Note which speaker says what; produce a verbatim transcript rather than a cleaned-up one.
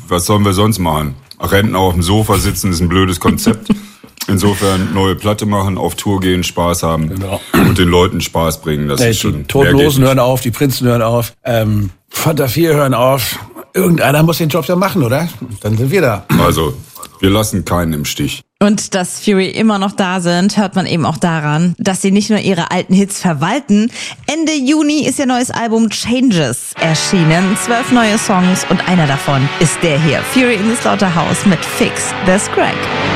Speaker 1: was sollen wir sonst machen? Rentner auf dem Sofa sitzen ist ein blödes Konzept. Insofern neue Platte machen, auf Tour gehen, Spaß haben genau. und den Leuten Spaß bringen. Das
Speaker 2: nee,
Speaker 1: ist schon,
Speaker 2: die Totenlosen hören auf, die Prinzen hören auf, ähm, Fanta vier hören auf. Irgendeiner muss den Job ja machen, oder? Dann sind wir da.
Speaker 1: Also, wir lassen keinen im Stich.
Speaker 3: Und dass Fury immer noch da sind, hört man eben auch daran, dass sie nicht nur ihre alten Hits verwalten. Ende Juni ist ihr neues Album Changes erschienen. Zwölf neue Songs und einer davon ist der hier. Fury in the Slaughterhouse mit Fix the Crack.